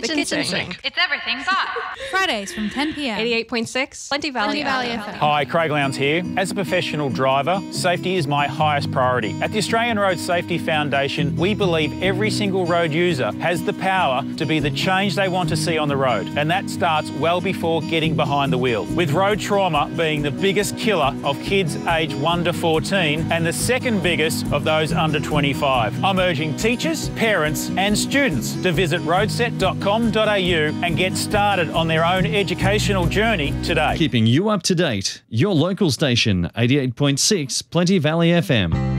kitchen sink. It's everything but. Fridays from 10 p.m. 88.6 Plenty Valley FM. Hi, Craig Lowndes here. As a professional driver, safety is my highest priority. At the Australian Road Safety Foundation, we believe every single road user has the power to be the change they want to see on the road, and that starts well before getting behind the wheel. With road trauma being the biggest killer of kids aged 1 to 14 and the second biggest of those under 25. I'm urging teachers, parents and students to visit roadset.com.au and get started on their own educational journey today. Keeping you up to date, your local station, 88.6 Plenty Valley FM.